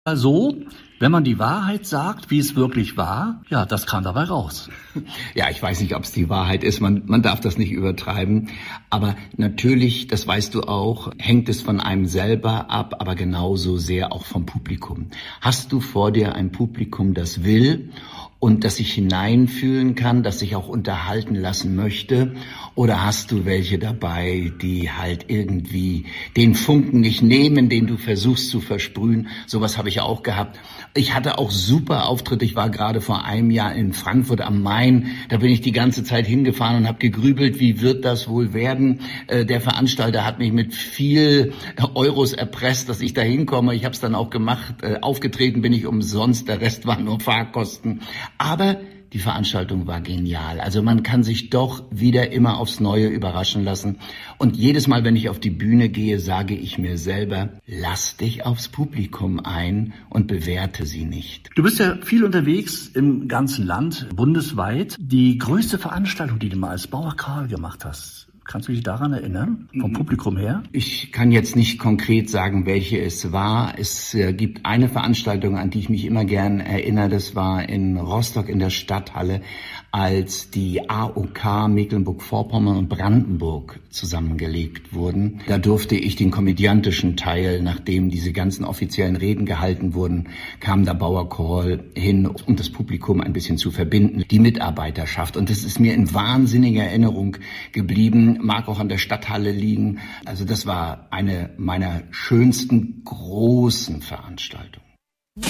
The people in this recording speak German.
So, wenn man die Wahrheit sagt, wie es wirklich war, ja, das kam dabei raus. Ja, ich weiß nicht, ob es die Wahrheit ist. Man darf das nicht übertreiben. Aber natürlich, das weißt du auch, hängt es von einem selber ab, aber genauso sehr auch vom Publikum. Hast du vor dir ein Publikum, das will und das sich hineinfühlen kann, das sich auch unterhalten lassen möchte? Oder hast du welche dabei, die halt irgendwie den Funken nicht nehmen, den du versuchst zu versprühen? Sowas habe ich auch gehabt. Ich hatte auch super Auftritte. Ich war gerade vor einem Jahr in Frankfurt am Main. Da bin ich die ganze Zeit hingefahren und habe gegrübelt, wie wird das wohl werden? Der Veranstalter hat mich mit viel Euros erpresst, dass ich da hinkomme. Ich habe es dann auch gemacht. Aufgetreten bin ich umsonst. Der Rest waren nur Fahrkosten. Aber die Veranstaltung war genial. Also man kann sich doch wieder immer aufs Neue überraschen lassen. Und jedes Mal, wenn ich auf die Bühne gehe, sage ich mir selber, lass dich aufs Publikum ein und bewerte sie nicht. Du bist ja viel unterwegs im ganzen Land, bundesweit. Die größte Veranstaltung, die du mal als Bauer Karl gemacht hast, kannst du dich daran erinnern, vom Publikum her? Ich kann jetzt nicht konkret sagen, welche es war. Es gibt eine Veranstaltung, an die ich mich immer gern erinnere. Das war in Rostock in der Stadthalle, als die AOK Mecklenburg-Vorpommern und Brandenburg zusammengelegt wurden. Da durfte ich den komödiantischen Teil, nachdem diese ganzen offiziellen Reden gehalten wurden, kam der Bauer Karl hin, um das Publikum ein bisschen zu verbinden, die Mitarbeiterschaft. Und das ist mir in wahnsinniger Erinnerung geblieben, mag auch an der Stadthalle liegen. Also das war eine meiner schönsten großen Veranstaltungen.